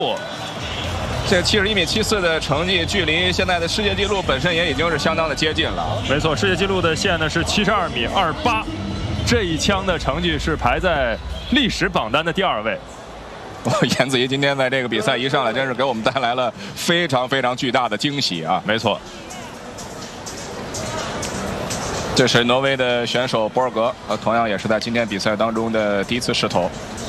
这71.74米的成绩，距离现在的世界纪录本身也已经是相当的接近了。 没错，世界纪录的线呢是72.28米，这一枪的成绩是排在历史榜单的第2位。 颜子怡今天在这个比赛一上来，真是给我们带来了非常非常巨大的惊喜啊！ 没错， 这是挪威的选手博尔格，同样也是在今天比赛当中的第一次试投。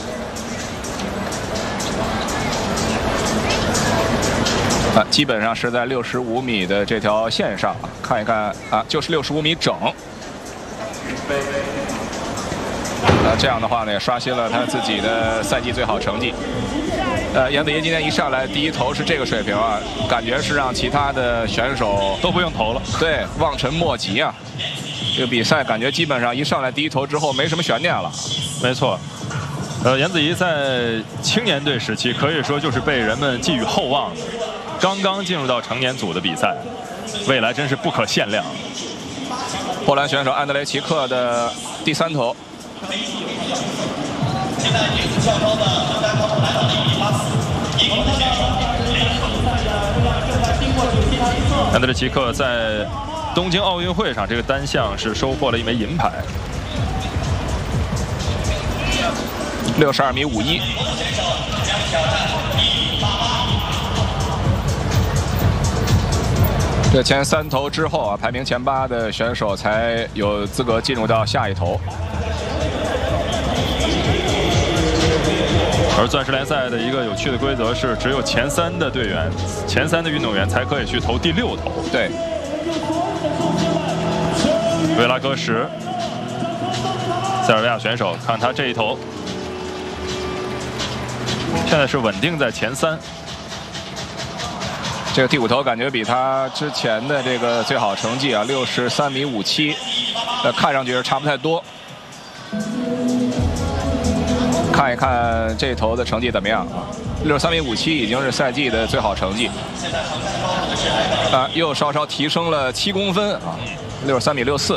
基本上是在65米的这条线上，看一看啊，就是65米整。这样的话呢，也刷新了他自己的赛季最好成绩。颜子怡今天一上来第一投是这个水平啊，感觉是让其他的选手都不用投了。 对，望尘莫及啊。这个比赛感觉基本上一上来第一投之后没什么悬念了。 没错。颜子怡在青年队时期可以说就是被人们寄予厚望的，刚刚进入到成年组的比赛，未来真是不可限量。 波兰选手安德雷奇克的第3投。现在年龄较高的登丹高手来到第84，英国的选手安德烈奇克在东京奥运会上这个单项是收获了1枚银牌。 62.51米。这前3投之后啊，排名前8的选手才有资格进入到下一投。 而钻石联赛的一个有趣的规则是，只有前3的队员、前3的运动员才可以去投第6投。 对。 维拉戈什，塞尔维亚选手，看他这一投，现在是稳定在前3。 这个第5投感觉比他之前的这个最好成绩啊，63.57米，看上去是差不太多。看一看这头的成绩怎么样啊？63.57米已经是赛季的最好成绩，又稍稍提升了7公分啊，63.64米。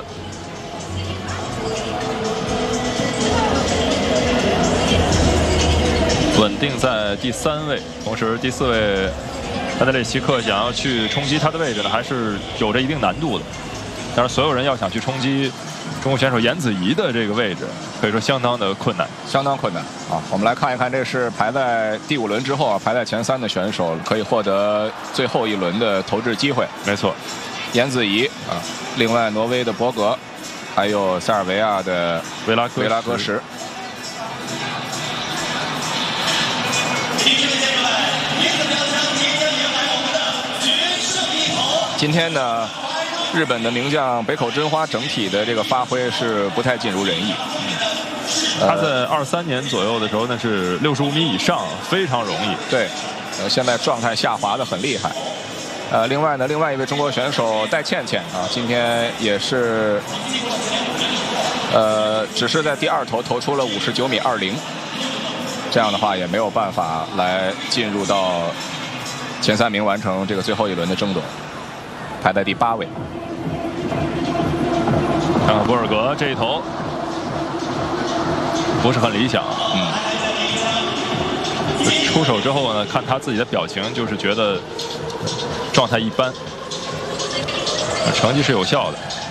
稳定在第3位，同时第4位安德烈奇克想要去冲击他的位置呢，还是有着一定难度的。但是所有人要想去冲击中国选手颜子怡的这个位置，可以说相当的困难， 相当困难啊！我们来看一看，这是排在第5轮之后啊，排在前3的选手可以获得最后一轮的投掷机会。 没错， 颜子怡啊，另外挪威的博格，还有塞尔维亚的维拉戈什。今天呢，日本的名将北口真花整体的这个发挥是不太尽如人意。 他在23年左右的时候，那是65米以上，非常容易。 对，现在状态下滑的很厉害。另外呢，另外一位中国选手戴倩倩啊，今天也是，只是在第2投投出了59.20米，这样的话也没有办法来进入到前3名，完成这个最后一轮的争夺。排在第8位。 看看博尔格这一投不是很理想，出手之后呢，看他自己的表情，就是觉得状态一般，成绩是有效的。